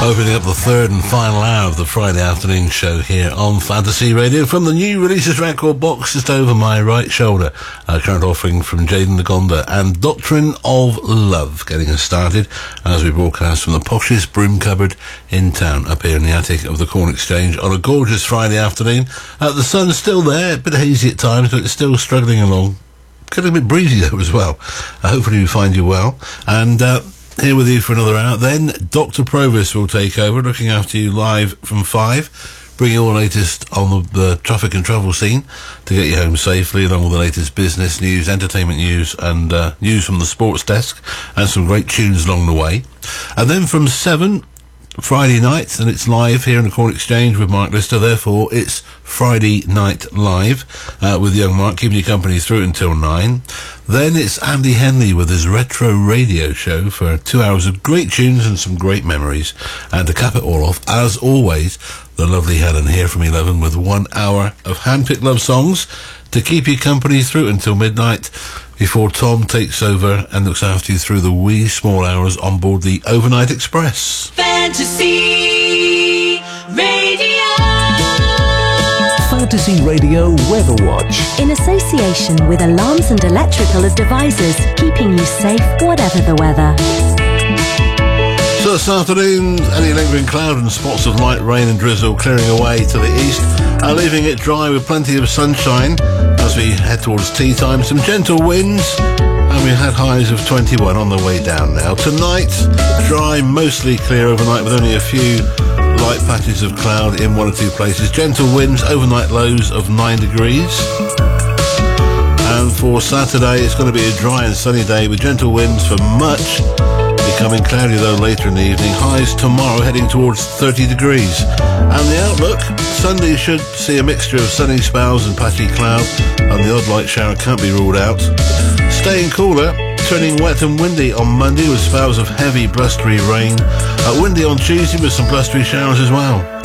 Opening up the third and final hour of the Friday afternoon show here on Fantasy Radio from the new releases record box just over my right shoulder. Current offering from Jaden Nagonda and Doctrine of Love, getting us started as we broadcast from the poshest broom cupboard in town, up here in the attic of the Corn Exchange on a gorgeous Friday afternoon. The sun's still there, a bit hazy at times, but it's still struggling along. Getting a bit breezy though as well. Hopefully we find you well. And here with you for another hour. Then Dr. Provis will take over, looking after you live from 5, bringing all the latest on the traffic and travel scene to get you home safely, along with the latest business news, entertainment news, and news from the sports desk, and some great tunes along the way. And then from 7, Friday night, and it's live here in the Corn Exchange with Mark Lister. Therefore, it's Friday Night Live with young Mark, keeping you company through until 9. Then it's Andy Henley with his retro radio show for 2 hours of great tunes and some great memories. And to cap it all off, as always, the lovely Helen here from 11 with 1 hour of hand-picked love songs to keep you company through until midnight, before Tom takes over and looks after you through the wee small hours on board the Overnight Express. Fantasy Radio. Fantasy Radio Weather Watch. In association with Alarms and Electrical Devices, keeping you safe whatever the weather. So this afternoon, any lingering cloud and spots of light rain and drizzle clearing away to the east, leaving it dry with plenty of sunshine as we head towards tea time. Some gentle winds, and we had highs of 21 on the way down now. Tonight, dry, mostly clear overnight with only a few light patches of cloud in 1 or 2 places. Gentle winds, overnight lows of 9 degrees. And for Saturday, it's going to be a dry and sunny day with gentle winds for much. Becoming cloudy though later in the evening. Highs tomorrow heading towards 30 degrees. And the outlook, Sunday should see a mixture of sunny spells and patchy cloud, and the odd light shower can't be ruled out. Staying cooler, turning wet and windy on Monday with spells of heavy blustery rain. Windy on Tuesday with some blustery showers as well.